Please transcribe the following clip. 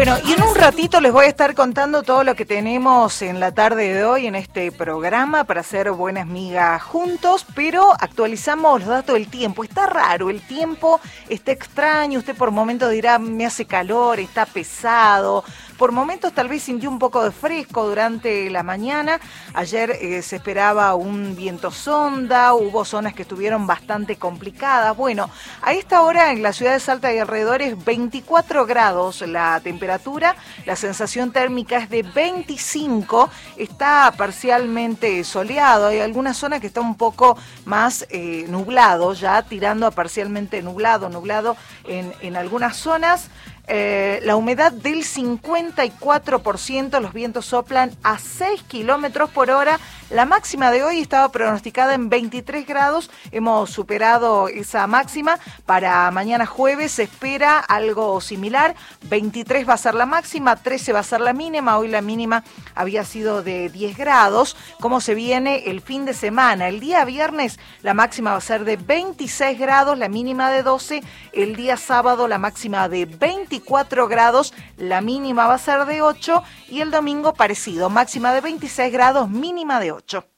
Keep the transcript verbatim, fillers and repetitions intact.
Bueno, y en un ratito les voy a estar contando todo lo que tenemos en la tarde de hoy en este programa para hacer buenas migas juntos, pero actualizamos los datos del tiempo. Está raro, el tiempo está extraño, usted por momentos dirá, me hace calor, está pesado. Por momentos tal vez sintió un poco de fresco durante la mañana. Ayer eh, se esperaba un viento sonda, hubo zonas que estuvieron bastante complicadas. Bueno, a esta hora en la ciudad de Salta y alrededores veinticuatro grados la temperatura, la sensación térmica es de veinticinco, está parcialmente soleado, hay algunas zonas que está un poco más eh, nublado, ya tirando a parcialmente nublado, nublado en, en algunas zonas. Eh, la humedad del cincuenta y cuatro por ciento, los vientos soplan a seis kilómetros por hora. La máxima de hoy estaba pronosticada en veintitrés grados, hemos superado esa máxima. Para mañana jueves se espera algo similar, veintitrés va a ser la máxima, trece va a ser la mínima. Hoy la mínima había sido de diez grados. ¿Cómo se viene el fin de semana? El día viernes la máxima va a ser de veintiséis grados, la mínima de doce. El día sábado la máxima de veinticuatro grados, la mínima va a ser de ocho, y el domingo parecido, máxima de veintiséis grados, mínima de ocho.